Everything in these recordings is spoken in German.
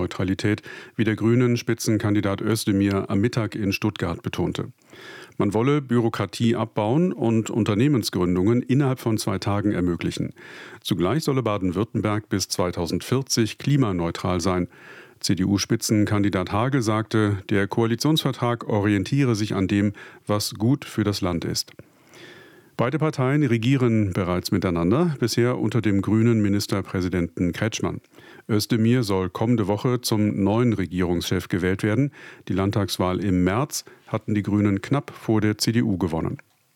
Klimaneutralität, wie der Grünen-Spitzenkandidat Özdemir am Mittag in Stuttgart betonte. Man wolle Bürokratie abbauen und Unternehmensgründungen innerhalb von 2 Tagen ermöglichen. Zugleich solle Baden-Württemberg bis 2040 klimaneutral sein. CDU-Spitzenkandidat Hagel sagte, der Koalitionsvertrag orientiere sich an dem, was gut für das Land ist. Beide Parteien regieren bereits miteinander, bisher unter dem grünen Ministerpräsidenten Kretschmann. Özdemir soll kommende Woche zum neuen Regierungschef gewählt werden. Die Landtagswahl im März hatten die Grünen knapp vor der CDU gewonnen.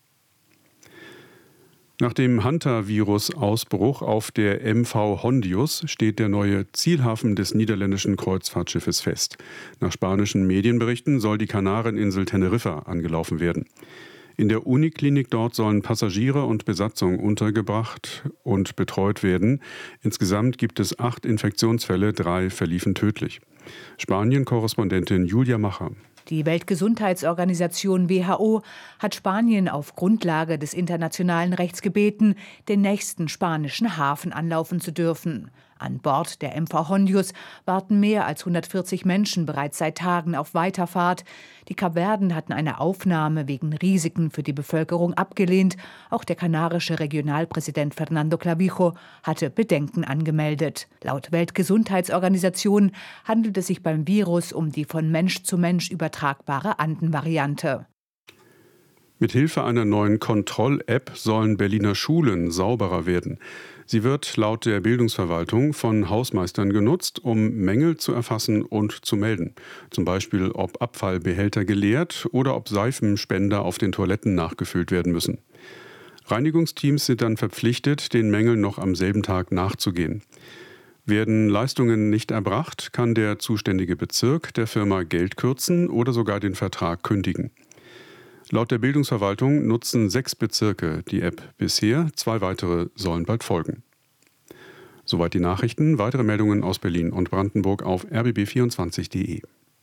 Nach dem Hantavirus-Ausbruch auf der MV Hondius steht der neue Zielhafen des niederländischen Kreuzfahrtschiffes fest. Nach spanischen Medienberichten soll die Kanareninsel Teneriffa angelaufen werden. In der Uniklinik dort sollen Passagiere und Besatzung untergebracht und betreut werden. Insgesamt gibt es 8 Infektionsfälle, 3 verliefen tödlich. Spanien-Korrespondentin Julia Macher. Die Weltgesundheitsorganisation WHO hat Spanien auf Grundlage des internationalen Rechts gebeten, den nächsten spanischen Hafen anlaufen zu dürfen. An Bord der MV Hondius warten mehr als 140 Menschen bereits seit Tagen auf Weiterfahrt. Die Kapverden hatten eine Aufnahme wegen Risiken für die Bevölkerung abgelehnt. Auch der kanarische Regionalpräsident Fernando Clavijo hatte Bedenken angemeldet. Laut Weltgesundheitsorganisation handelt es sich beim Virus um die von Mensch zu Mensch übertragbare Andenvariante. Mit Hilfe einer neuen Kontroll-App sollen Berliner Schulen sauberer werden. Sie wird laut der Bildungsverwaltung von Hausmeistern genutzt, um Mängel zu erfassen und zu melden. Zum Beispiel, ob Abfallbehälter geleert oder ob Seifenspender auf den Toiletten nachgefüllt werden müssen. Reinigungsteams sind dann verpflichtet, den Mängeln noch am selben Tag nachzugehen. Werden Leistungen nicht erbracht, kann der zuständige Bezirk der Firma Geld kürzen oder sogar den Vertrag kündigen. Laut der Bildungsverwaltung nutzen 6 Bezirke die App bisher, 2 weitere sollen bald folgen. Soweit die Nachrichten, weitere Meldungen aus Berlin und Brandenburg auf rbb24.de.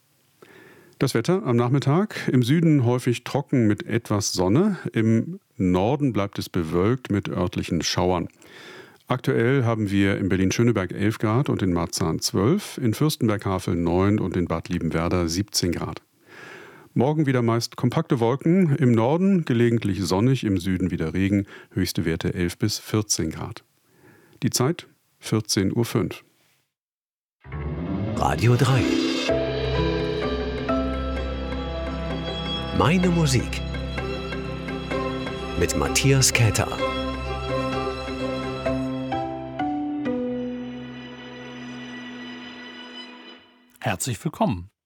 Das Wetter am Nachmittag, im Süden häufig trocken mit etwas Sonne, im Norden bleibt es bewölkt mit örtlichen Schauern. Aktuell haben wir in Berlin-Schöneberg 11 Grad und in Marzahn 12, in Fürstenberg-Havel 9 und in Bad Liebenwerda 17 Grad. Morgen wieder meist kompakte Wolken, im Norden gelegentlich sonnig, im Süden wieder Regen, höchste Werte 11 bis 14 Grad. Die Zeit 14:05 Uhr. Radio 3. Meine Musik. Mit Matthias Käther. Herzlich willkommen.